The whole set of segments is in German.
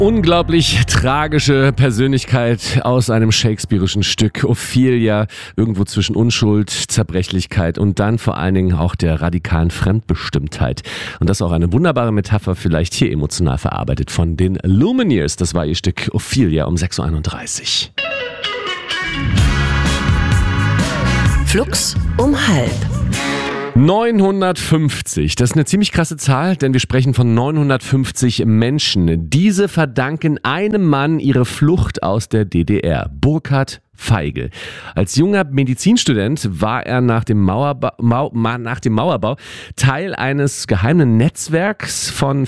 Unglaublich tragische Persönlichkeit aus einem shakespearischen Stück. Ophelia, irgendwo zwischen Unschuld, Zerbrechlichkeit und dann vor allen Dingen auch der radikalen Fremdbestimmtheit. Und das auch eine wunderbare Metapher, vielleicht hier emotional verarbeitet von den Lumineers. Das war ihr Stück Ophelia um 6.31 Uhr. Flux um halb. 950, das ist eine ziemlich krasse Zahl, denn wir sprechen von 950 Menschen. Diese verdanken einem Mann ihre Flucht aus der DDR, Burkhard Feigl. Als junger Medizinstudent war er nach dem Mauerbau Teil eines geheimen Netzwerks von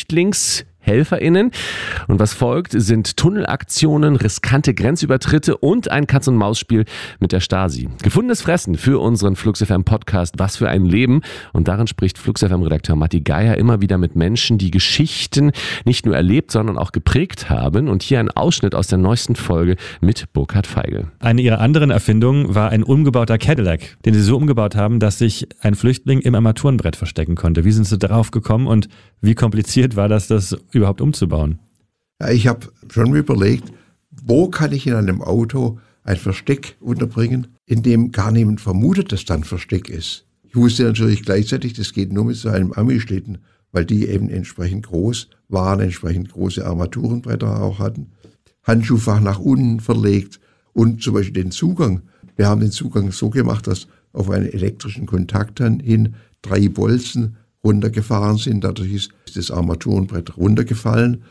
HelferInnen. Und was folgt, sind Tunnelaktionen, riskante Grenzübertritte und ein Katz-und-Maus-Spiel mit der Stasi. Gefundenes Fressen für unseren Flux FM Podcast Was für ein Leben. Und darin spricht Flux FM Redakteur Matti Geier immer wieder mit Menschen, die Geschichten nicht nur erlebt, sondern auch geprägt haben. Und hier ein Ausschnitt aus der neuesten Folge mit Burkhard Feigl. Eine ihrer anderen Erfindungen war ein umgebauter Cadillac, den sie so umgebaut haben, dass sich ein Flüchtling im Armaturenbrett verstecken konnte. Wie sind sie darauf gekommen und wie kompliziert war das überhaupt umzubauen? Ja, ich habe schon überlegt, wo kann ich in einem Auto ein Versteck unterbringen, in dem gar niemand vermutet, dass da ein Versteck ist. Ich wusste natürlich gleichzeitig, das geht nur mit so einem Ami-Schlitten, weil die eben entsprechend groß waren, entsprechend große Armaturenbretter auch hatten. Handschuhfach nach unten verlegt und zum Beispiel den Zugang. Wir haben den Zugang so gemacht, dass auf einen elektrischen Kontakt hin 3 Bolzen runtergefahren sind. Dadurch ist das Armaturenbrett runtergefallen.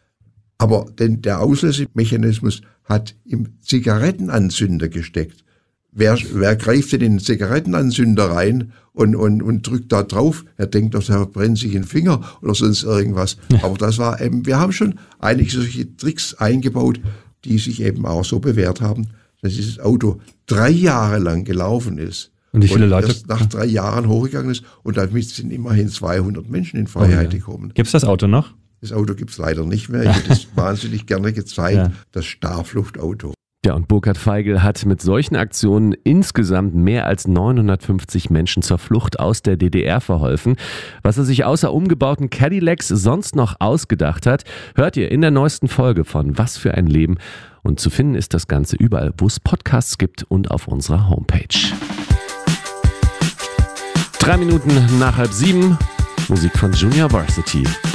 Aber der Auslösemechanismus hat im Zigarettenanzünder gesteckt. Wer greift denn in den Zigarettenanzünder rein und drückt da drauf? Er denkt, er verbrennt sich den Finger oder sonst irgendwas. Aber das war eben, wir haben schon einige solche Tricks eingebaut, die sich eben auch so bewährt haben, dass dieses Auto 3 Jahre lang gelaufen ist. Und wie viele Leute? Erst nach 3 Jahren hochgegangen ist und damit sind immerhin 200 Menschen in Freiheit gekommen. Gibt's das Auto noch? Das Auto gibt's leider nicht mehr. Ich hätte es wahnsinnig gerne gezeigt, das Starfluchtauto. Ja, und Burkhard Feigl hat mit solchen Aktionen insgesamt mehr als 950 Menschen zur Flucht aus der DDR verholfen. Was er sich außer umgebauten Cadillacs sonst noch ausgedacht hat, hört ihr in der neuesten Folge von Was für ein Leben. Und zu finden ist das Ganze überall, wo es Podcasts gibt und auf unserer Homepage. 3 Minuten nach 6:30, Musik von Junior Varsity.